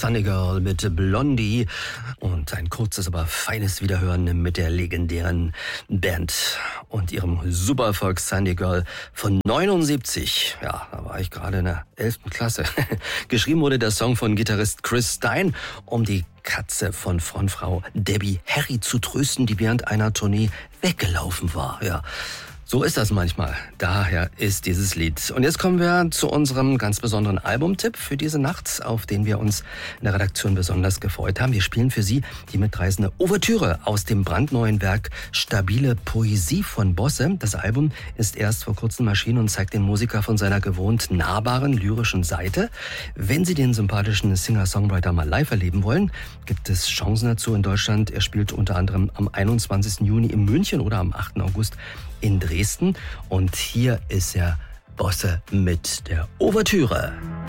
Sunny Girl mit Blondie und ein kurzes, aber feines Wiederhören mit der legendären Band und ihrem Supererfolg Sunny Girl von 79. Ja, da war ich gerade in der 11. Klasse. Geschrieben wurde der Song von Gitarrist Chris Stein, um die Katze von Frontfrau Debbie Harry zu trösten, die während einer Tournee weggelaufen war. Ja. So ist das manchmal. Daher ist dieses Lied. Und jetzt kommen wir zu unserem ganz besonderen Albumtipp für diese Nacht, auf den wir uns in der Redaktion besonders gefreut haben. Wir spielen für Sie die mitreißende Ouvertüre aus dem brandneuen Werk Stabile Poesie von Bosse. Das Album ist erst vor kurzem erschienen und zeigt den Musiker von seiner gewohnt nahbaren lyrischen Seite. Wenn Sie den sympathischen Singer-Songwriter mal live erleben wollen, gibt es Chancen dazu in Deutschland. Er spielt unter anderem am 21. Juni in München oder am 8. August in Dresden. Und hier ist er, Bosse mit der Ouvertüre.